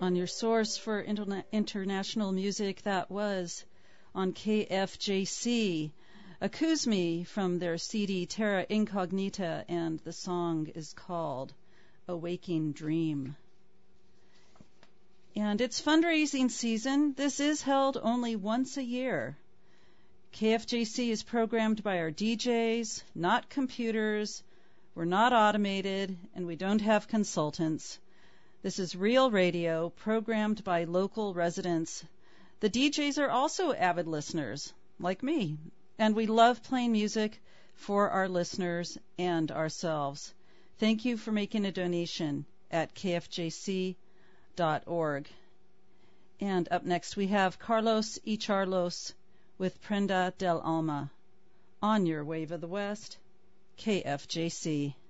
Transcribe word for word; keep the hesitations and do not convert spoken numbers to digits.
on your source for interna- international music. That was on K F J C, Acousme from their C D Terra Incognita, and the song is called A Waking Dream. And it's fundraising season. This is held only once a year. K F J C is programmed by our D Js, not computers. We're not automated, and we don't have consultants. This is real radio programmed by local residents. The D Js are also avid listeners, like me, and we love playing music for our listeners and ourselves. Thank you for making a donation at k f j c dot org. And up next we have Carlos y Charlos with Prenda del Alma on your Wave of the West, K F J C.